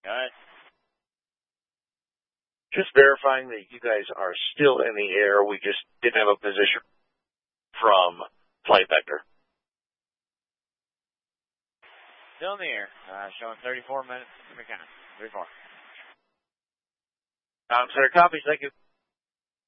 Go ahead. Just verifying that you guys are still in the air. We just didn't have a position from Flight Vector. Still in the air. Showing 34 minutes. 34. Sir, copies. Thank you.